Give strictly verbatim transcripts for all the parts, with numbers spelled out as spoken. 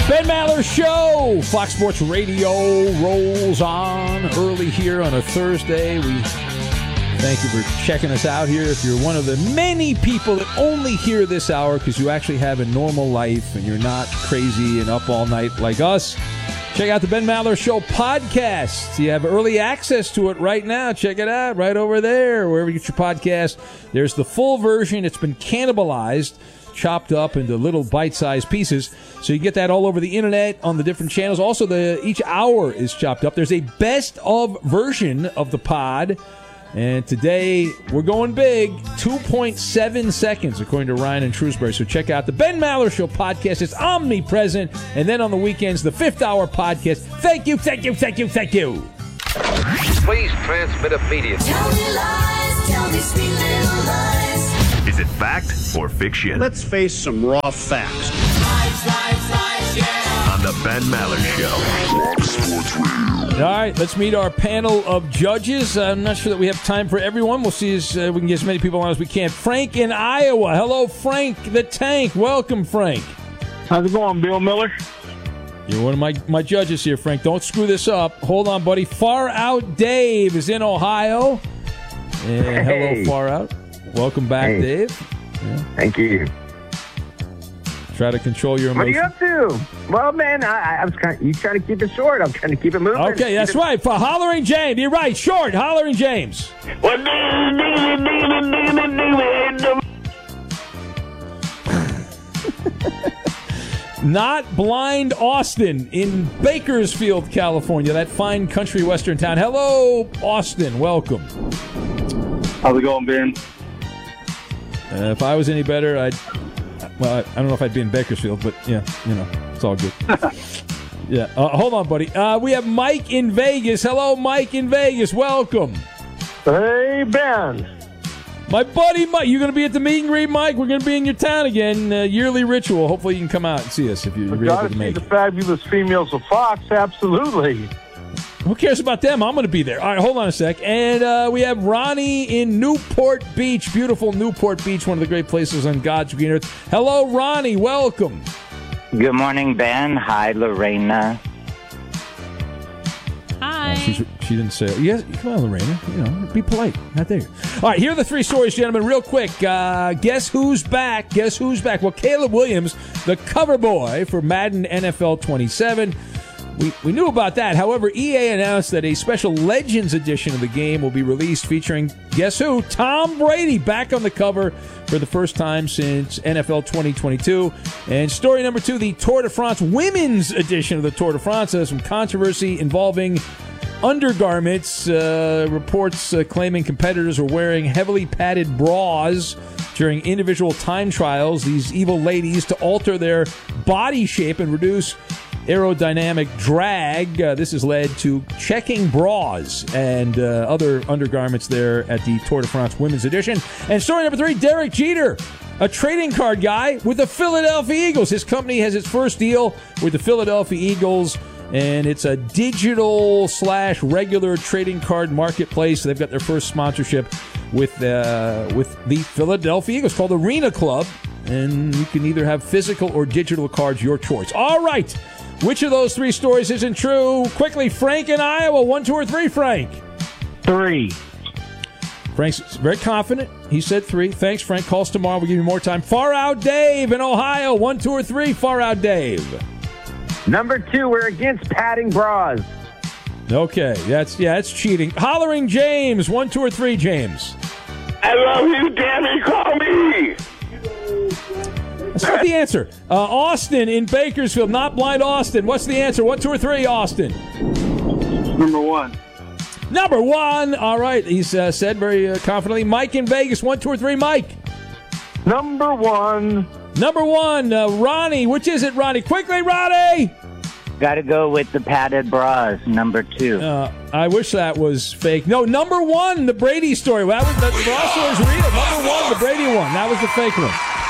Ben Maller Show, Fox Sports Radio rolls on early here on a Thursday. We thank you for checking us out here. If you're one of the many people that only hear this hour because you actually have a normal life and you're not crazy and up all night like us, check out the Ben Maller Show podcast. You have early access to it right now. Check it out right over there, wherever you get your podcast. There's the full version. It's been cannibalized, chopped up into little bite-sized pieces, so you get that all over the internet on the different channels. Also, the each hour is chopped up. There's a best-of version of the pod, and today we're going big, two point seven seconds, according to Ryan and Shrewsbury. So check out the Ben Maller Show podcast. It's omnipresent, and then on the weekends, the fifth hour podcast. Thank you, thank you, thank you, thank you. Please transmit immediately. Tell me lies, tell me sweet little lies. Is it fact or fiction? Let's face some raw facts. Lies, lies, lies, yeah. On the Ben Maller Show. All right, let's meet our panel of judges. I'm not sure that we have time for everyone. We'll see as uh, we can get as many people on as we can. Frank in Iowa. Hello, Frank the Tank. Welcome, Frank. How's it going, Bill Miller? You're one of my, my judges here, Frank. Don't screw this up. Hold on, buddy. Far Out Dave is in Ohio. And Hey. hello, Far Out. Welcome back, Hey. Dave. Yeah. Thank you. Try to control your What are emotions. you up to? Well, man, I, I was trying. You trying to keep it short. I'm trying to keep it moving. Okay, that's Keep it- right. For Hollering James. You're right. Short. Hollering James. Not Blind Austin in Bakersfield, California, that fine country western town. Hello, Austin. Welcome. How's it going, Ben? Uh, if I was any better, I'd. Well, I, I don't know if I'd be in Bakersfield, but yeah, you know, it's all good. yeah. Uh, hold on, buddy. Uh, we have Mike in Vegas. Hello, Mike in Vegas. Welcome. Hey, Ben. My buddy Mike, you're going to be at the meet and greet, Mike. We're going to be in your town again. Uh, yearly ritual. Hopefully you can come out and see us if you're able Got to to see make the it. fabulous females of Fox. Absolutely. Who cares about them? I'm going to be there. All right, hold on a sec. And uh, we have Ronnie in Newport Beach. Beautiful Newport Beach, one of the great places on God's green earth. Hello, Ronnie. Welcome. Good morning, Ben. Hi, Lorena. Hi. Uh, she's, she didn't say it. Yes, come on, Lorena. You know, be polite. Not there. All right, here are the three stories, gentlemen, real quick. Uh, guess who's back? Guess who's back? Well, Caleb Williams, the cover boy for Madden N F L twenty-seven. We, we knew about that. However, E A announced that a special Legends edition of the game will be released featuring, guess who? Tom Brady back on the cover for the first time since N F L twenty twenty-two. And story number two, the Tour de France Women's edition of the Tour de France has some controversy involving undergarments. Uh, reports uh, claiming competitors were wearing heavily padded bras during individual time trials. These evil ladies to alter their body shape and reduce aerodynamic drag. Uh, this has led to checking bras and uh, other undergarments there at the Tour de France Women's Edition. And story number three, Derek Jeter, a trading card guy with the Philadelphia Eagles. His company has its first deal with the Philadelphia Eagles, and it's a digital slash regular trading card marketplace. They've got their first sponsorship with uh, with the Philadelphia Eagles called Arena Club, and you can either have physical or digital cards, your choice. All right. Which of those three stories isn't true? Quickly, Frank in Iowa. One, two, or three, Frank? Three. Frank's very confident. He said three. Thanks, Frank. Calls tomorrow. We'll give you more time. Far Out Dave in Ohio. One, two, or three, Far Out Dave. Number two, we're against padding bras. Okay, that's yeah, that's cheating. Hollering James. One, two, or three, James. I love you, Danny. Call me. That's not the answer. Uh, Austin in Bakersfield, not Blind Austin. What's the answer? One, two, or three, Austin? Number one. Number one. All right, he's uh, said very uh, confidently. Mike in Vegas. One, two, or three, Mike? Number one. Number one, uh, Ronnie. Which is it, Ronnie? Quickly, Ronnie! Got to go with the padded bras, number two. Uh, I wish that was fake. No, number one, the Brady story. Well, that was, the raw story is real. Number one, the Brady one. That was the fake one.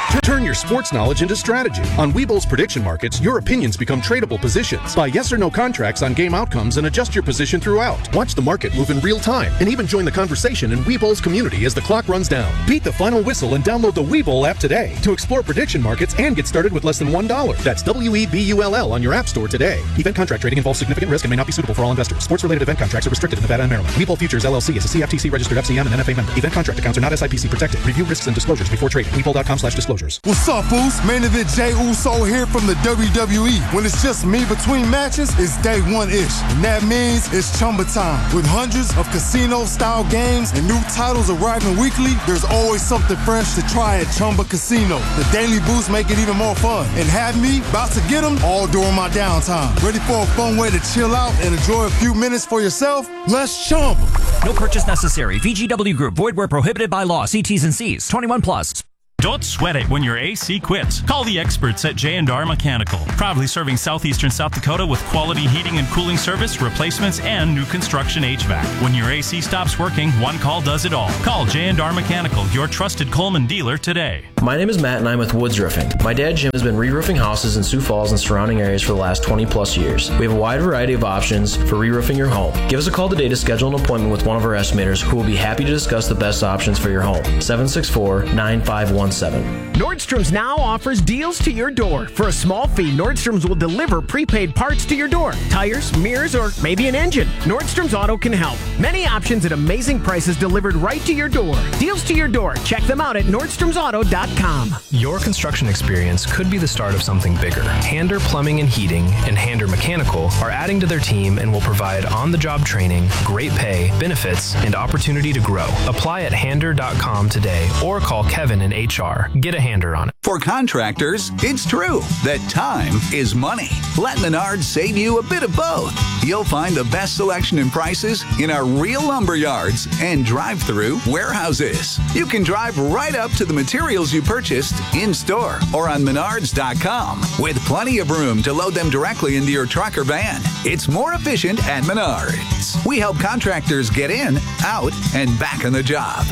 Turn your sports knowledge into strategy. On Webull's prediction markets, your opinions become tradable positions. Buy yes or no contracts on game outcomes and adjust your position throughout. Watch the market move in real time and even join the conversation in Webull's community as the clock runs down. Beat the final whistle and download the Webull app today to explore prediction markets and get started with less than one dollar. That's W E B U L L on your app store today. Event contract trading involves significant risk and may not be suitable for all investors. Sports-related event contracts are restricted in Nevada and Maryland. Webull Futures L L C is a C F T C registered F C M and N F A member. Event contract accounts are not S I P C protected. Review risks and disclosures before trading. Webull dot com slash disclosures. What's up, fools? Main event Jey Uso here from the W W E. When it's just me between matches, it's day one-ish. And that means it's Chumba time. With hundreds of casino-style games and new titles arriving weekly, there's always something fresh to try at Chumba Casino. The daily boosts make it even more fun. And have me about to get them all during my downtime. Ready for a fun way to chill out and enjoy a few minutes for yourself? Let's Chumba. No purchase necessary. V G W Group. Void where prohibited by law. See T's and C's. twenty-one plus. Don't sweat it when your A C quits. Call the experts at J and R Mechanical, proudly serving southeastern South Dakota with quality heating and cooling service, replacements, and new construction H V A C. When your A C stops working, one call does it all. Call J and R Mechanical, your trusted Coleman dealer today. My name is Matt and I'm with Woods Roofing. My dad Jim has been re-roofing houses in Sioux Falls and surrounding areas for the last twenty plus years. We have a wide variety of options for re-roofing your home. Give us a call today to schedule an appointment with one of our estimators who will be happy to discuss the best options for your home. seven six four, nine five one seven. Nordstrom's now offers deals to your door. For a small fee, Nordstrom's will deliver prepaid parts to your door. Tires, mirrors, or maybe an engine. Nordstrom's Auto can help. Many options at amazing prices delivered right to your door. Deals to your door. Check them out at Nordstrom's Auto dot com. Your construction experience could be the start of something bigger. Hander Plumbing and Heating and Hander Mechanical are adding to their team and will provide on-the-job training, great pay, benefits, and opportunity to grow. Apply at Hander dot com today or call Kevin in H R. Get a Hander on it. For contractors, it's true that time is money. Let Menards save you a bit of both. You'll find the best selection and prices in our real lumber yards and drive-through warehouses. You can drive right up to the materials you purchased in-store or on Menards dot com with plenty of room to load them directly into your truck or van. It's more efficient at Menards. We help contractors get in, out, and back on the job.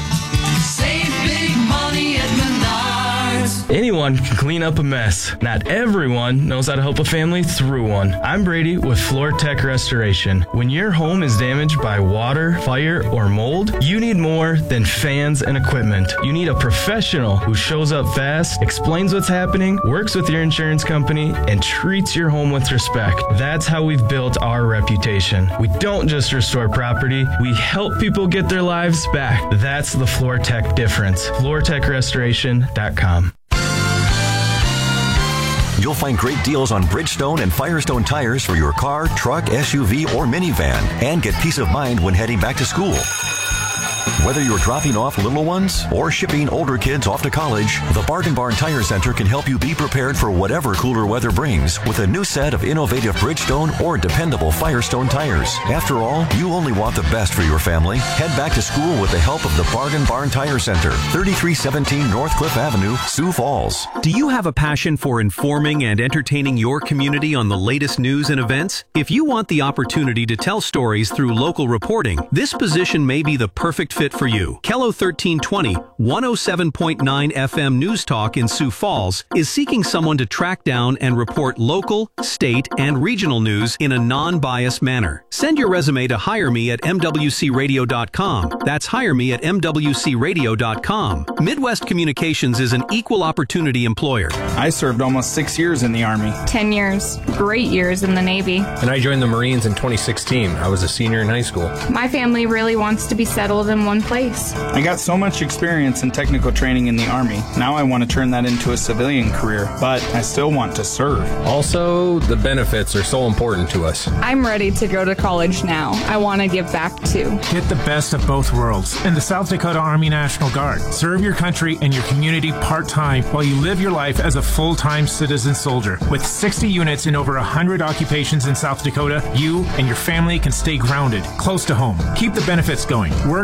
Save big money at Menards. Anyone can clean up a mess. Not everyone knows how to help a family through one. I'm Brady with Floor Tech Restoration. When your home is damaged by water, fire, or mold, you need more than fans and equipment. You need a professional who shows up fast, explains what's happening, works with your insurance company, and treats your home with respect. That's how we've built our reputation. We don't just restore property, we help people get their lives back. That's the Floor Tech difference. floor tech restoration dot com. You'll find great deals on Bridgestone and Firestone tires for your car, truck, S U V, or minivan, and get peace of mind when heading back to school. Whether you're dropping off little ones or shipping older kids off to college, the Bargain Barn Tire Center can help you be prepared for whatever cooler weather brings with a new set of innovative Bridgestone or dependable Firestone tires. After all, you only want the best for your family. Head back to school with the help of the Bargain Barn Tire Center, thirty-three seventeen North Cliff Avenue, Sioux Falls. Do you have a passion for informing and entertaining your community on the latest news and events? If you want the opportunity to tell stories through local reporting, this position may be the perfect fit for you. Kello thirteen twenty, one oh seven point nine F M News Talk in Sioux Falls is seeking someone to track down and report local, state, and regional news in a non-biased manner. Send your resume to hire me at M W C radio dot com. That's hire me at M W C radio dot com. Midwest Communications is an equal opportunity employer. I served almost six years in the Army. Ten years. Great years in the Navy. And I joined the Marines in twenty sixteen. I was a senior in high school. My family really wants to be settled in one place. I got so much experience and technical training in the Army. Now I want to turn that into a civilian career, but I still want to serve. Also, the benefits are so important to us. I'm ready to go to college now. I want to give back too. Get the best of both worlds in the South Dakota Army National Guard. Serve your country and your community part-time while you live your life as a full-time citizen soldier. With sixty units in over one hundred occupations in South Dakota, you and your family can stay grounded, close to home. Keep the benefits going. Work toward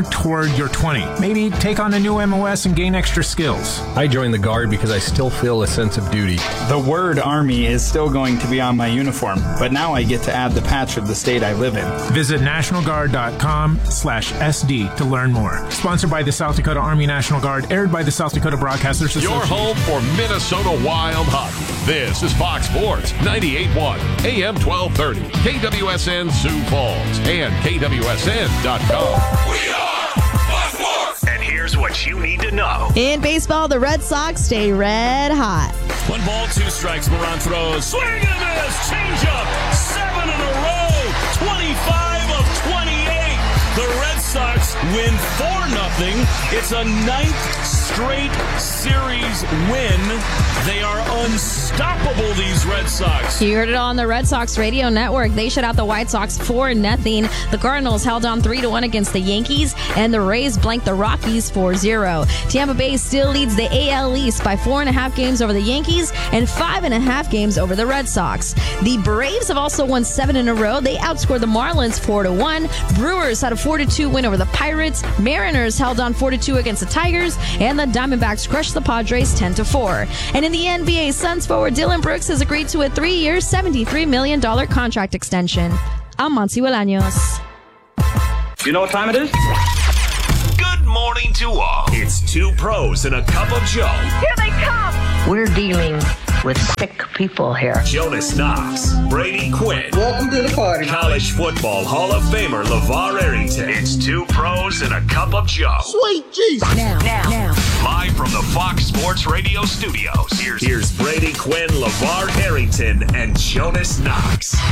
Guard your twenty. Maybe take on a new M O S and gain extra skills. I joined the Guard because I still feel a sense of duty. The word Army is still going to be on my uniform, but now I get to add the patch of the state I live in. Visit national guard dot com slash S D to learn more. Sponsored by the South Dakota Army National Guard, aired by the South Dakota Broadcasters Association. Your home for Minnesota Wild hockey. This is Fox Sports ninety-eight point one, A M twelve thirty, K W S N Sioux Falls, and K W S N dot com. We are Fox Sports. And here's what you need to know. In baseball, the Red Sox stay red hot. One ball, two strikes. Moran throws. Swing and a miss. Change up. Seven in a row. twenty-five of twenty-eight. The Red Sox win four nothing. It's a ninth straight series win. They are unstoppable, these Red Sox. You heard it on the Red Sox radio network. They shut out the White Sox four nothing. The Cardinals held on three to one against the Yankees, and the Rays blanked the Rockies four zero. Tampa Bay still leads the A L East by four and a half games over the Yankees and five and a half games over the Red Sox. The Braves have also won seven in a row. They outscored the Marlins four to one. Brewers had a four to two win over the Pirates. Mariners held on four to two against the Tigers, and the Diamondbacks crushed the Padres ten to four. And in the N B A, Suns forward Dylan Brooks has agreed to a three-year, seventy-three million dollars contract extension. I'm Monty Bolaños. You know what time it is? Good morning to all. It's two pros and a cup of Joe. Here they come! We're dealing with sick people here. Jonas Knox, Brady Quinn. Welcome to the party. College football Hall of Famer LeVar Arrington. It's two pros and a cup of Joe. Sweet Jesus. Now, now, now. Live from the Fox Sports Radio studios, here's, here's Brady Quinn, LeVar Arrington, and Jonas Knox.